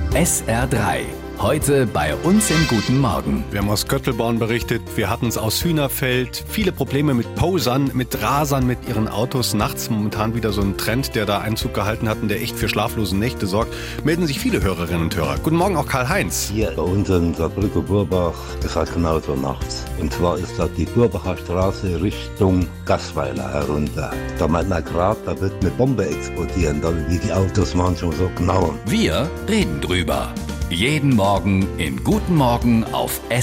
SR3. Heute bei uns im Guten Morgen. Wir haben aus Göttelborn berichtet, wir hatten es aus Hühnerfeld. Viele Probleme mit Posern, mit Rasern, mit ihren Autos. Nachts momentan wieder so ein Trend, der da Einzug gehalten hat und der echt für schlaflose Nächte sorgt. Melden sich viele Hörerinnen und Hörer. Guten Morgen auch Karl-Heinz. Hier bei uns in Saarbrücken-Burbach ist halt genauso nachts. Und zwar ist das die Burbacher Straße Richtung Gassweiler herunter. Da meint man gerade, da wird eine Bombe explodieren, da wie die Autos manchmal so genau. Wir reden drüber. Jeden Morgen in Guten Morgen auf